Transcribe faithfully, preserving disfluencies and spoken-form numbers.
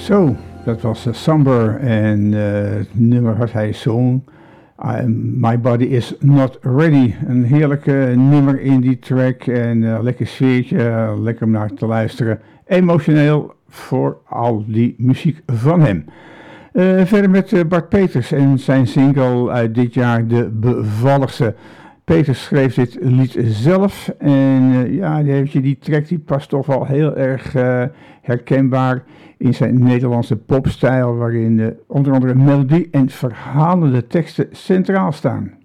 Zo, dat was uh, Somber en uh, het nummer wat hij zong. Uh, My Body Is Not Ready. Een heerlijke nummer in die track en uh, lekker sfeertje, uh, lekker om naar te luisteren. Emotioneel voor al die muziek van hem. Uh, verder met uh, Bart Peters en zijn single uit dit jaar De Bevalligste. Peters schreef dit lied zelf en uh, ja, die, heeft je, die track die past toch wel heel erg uh, herkenbaar in zijn Nederlandse popstijl, waarin uh, onder andere melodie en verhalende teksten centraal staan.